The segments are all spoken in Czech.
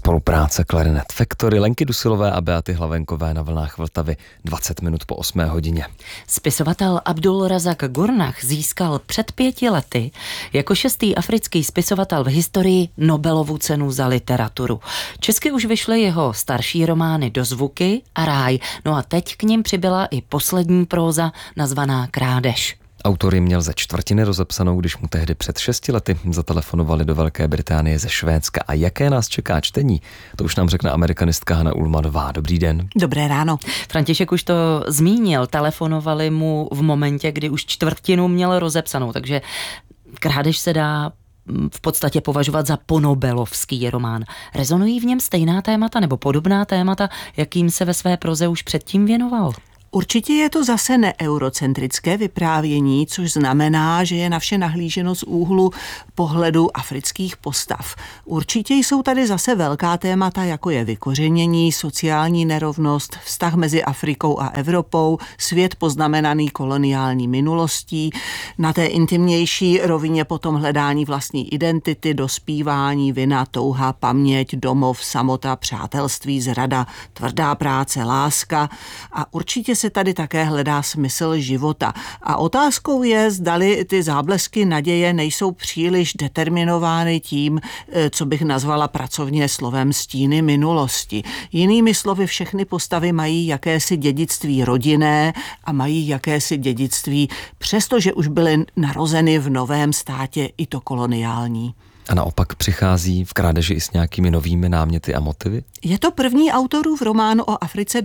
Spolupráce Clarinet Factory, Lenky Dusilové a Beaty Hlavenkové na vlnách Vltavy 20 minut po 8 hodině. Spisovatel Abdul Razak Gurnah získal před 5 lety jako 6. africký spisovatel v historii Nobelovu cenu za literaturu. Česky už vyšly jeho starší romány Dozvuky a Ráj, no a teď k nim přibyla i poslední próza nazvaná Krádež. Autor ji měl ze čtvrtiny rozepsanou, když mu tehdy před 6 lety zatelefonovali do Velké Británie ze Švédska. A jaké nás čeká čtení, to už nám řekne amerikanistka Hana Ullmanová. Dobrý den. Dobré ráno. František už to zmínil, telefonovali mu v momentě, kdy už čtvrtinu měl rozepsanou, takže Krádež se dá v podstatě považovat za ponobelovský román. Rezonují v něm stejná témata nebo podobná témata, jakým se ve své proze už předtím věnoval? Určitě je to zase neeurocentrické vyprávění, což znamená, že je na vše nahlíženo z úhlu pohledu afrických postav. Určitě jsou tady zase velká témata, jako je vykořenění, sociální nerovnost, vztah mezi Afrikou a Evropou, svět poznamenaný koloniální minulostí, na té intimnější rovině potom hledání vlastní identity, dospívání, vina, touha, paměť, domov, samota, přátelství, zrada, tvrdá práce, láska a určitě se tady také hledá smysl života. A otázkou je, zdali ty záblesky naděje nejsou příliš determinovány tím, co bych nazvala pracovně slovem stíny minulosti. Jinými slovy, všechny postavy mají jakési dědictví rodinné a mají jakési dědictví, přestože už byly narozeny v novém státě, i to koloniální. A naopak přichází v Krádeži i s nějakými novými náměty a motivy? Je to první autorův román o Africe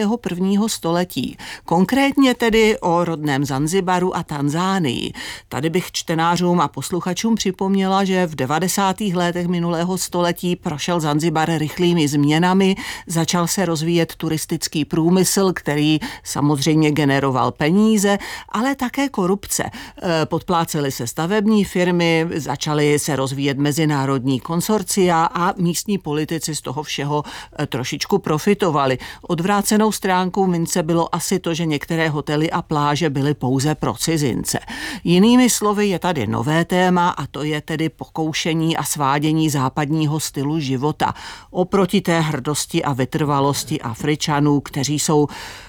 21. století. Konkrétně tedy o rodném Zanzibaru a Tanzánii. Tady bych čtenářům a posluchačům připomněla, že v 90. letech minulého století prošel Zanzibar rychlými změnami, začal se rozvíjet turistický průmysl, který samozřejmě generoval peníze, ale také korupce. Podplácely se stavební firmy, začaly se rozvíjet mezinárodní konsorcia a místní politici z toho všeho trošičku profitovali. Odvrácenou stránkou mince bylo asi to, že některé hotely a pláže byly pouze pro cizince. Jinými slovy je tady nové téma a to je tedy pokoušení a svádění západního stylu života oproti té hrdosti a vytrvalosti Afričanů, kteří jsou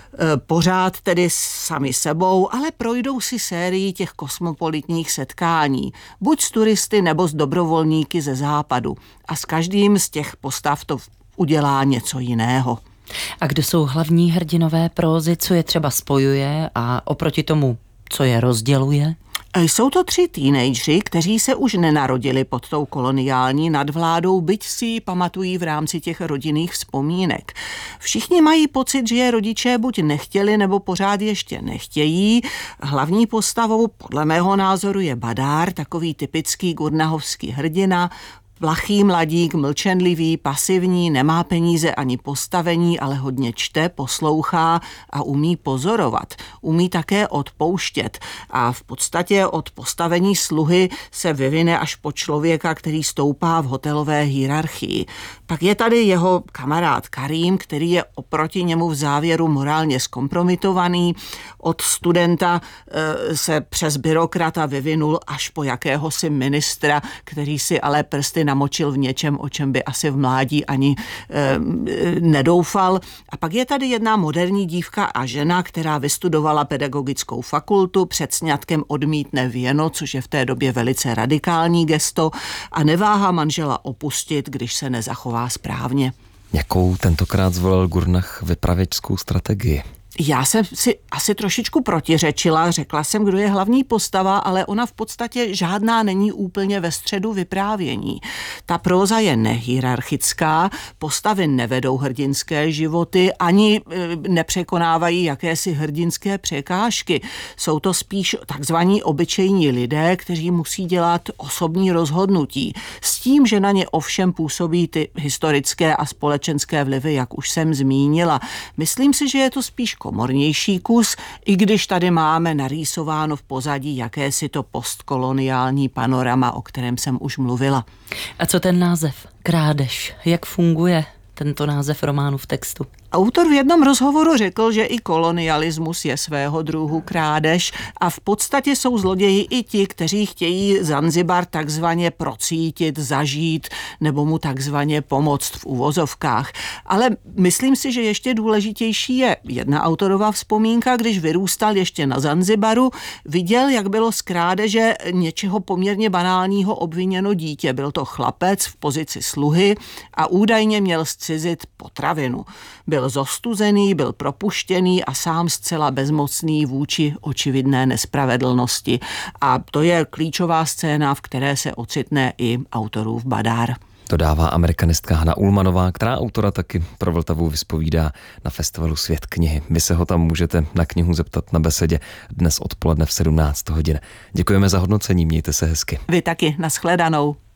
pořád tedy sami sebou, ale projdou si sérii těch kosmopolitních setkání, buď s turisty nebo s dobrovolníky ze západu. A s každým z těch postav to udělá něco jiného. A kdo jsou hlavní hrdinové prózy, co je třeba spojuje a oproti tomu, co je rozděluje? Jsou to 3 teenageři, kteří se už nenarodili pod tou koloniální nadvládou, byť si ji pamatují v rámci těch rodinných vzpomínek. Všichni mají pocit, že je rodiče buď nechtěli, nebo pořád ještě nechtějí. Hlavní postavou, podle mého názoru, je Badár, takový typický gurnahovský hrdina, plachý mladík, mlčenlivý, pasivní, nemá peníze ani postavení, ale hodně čte, poslouchá a umí pozorovat. Umí také odpouštět a v podstatě od postavení sluhy se vyvine až po člověka, který stoupá v hotelové hierarchii. Pak je tady jeho kamarád Karim, který je oproti němu v závěru morálně zkompromitovaný. Od studenta se přes byrokrata vyvinul až po jakéhosi ministra, který si ale prsty namočil v něčem, o čem by asi v mládí ani nedoufal. A pak je tady jedna moderní dívka a žena, která vystudovala pedagogickou fakultu, před sňatkem odmítne věno, což je v té době velice radikální gesto a neváhá manžela opustit, když se nezachová správně. Jakou tentokrát zvolil Gurnah vypravěčskou strategii? Já jsem si asi trošičku protiřečila, řekla jsem, kdo je hlavní postava, ale ona v podstatě žádná není úplně ve středu vyprávění. Ta próza je nehierarchická, postavy nevedou hrdinské životy, ani nepřekonávají jakési hrdinské překážky. Jsou to spíš takzvaní obyčejní lidé, kteří musí dělat osobní rozhodnutí. S tím, že na ně ovšem působí ty historické a společenské vlivy, jak už jsem zmínila. Myslím si, že je to spíš komornější kus, i když tady máme narýsováno v pozadí jakési to postkoloniální panorama, o kterém jsem už mluvila. A co ten název? Krádež. Jak funguje tento název románu v textu? Autor v jednom rozhovoru řekl, že i kolonialismus je svého druhu krádež a v podstatě jsou zloději i ti, kteří chtějí Zanzibar takzvaně procítit, zažít nebo mu takzvaně pomoct v uvozovkách. Ale myslím si, že ještě důležitější je jedna autorova vzpomínka, když vyrůstal ještě na Zanzibaru, viděl, jak bylo z krádeže něčeho poměrně banálního obviněno dítě. Byl to chlapec v pozici sluhy a údajně měl zcizit potravinu. Byl zostuzený, byl propuštěný a sám zcela bezmocný vůči očividné nespravedlnosti. A to je klíčová scéna, v které se ocitne i autorův Badár. Dodává amerikanistka Hana Ullmanová, která autora taky pro Vltavu vyspovídá na festivalu Svět knihy. Vy se ho tam můžete na knihu zeptat na besedě dnes odpoledne v 17 hodin. Děkujeme za hodnocení, mějte se hezky. Vy taky, nashledanou.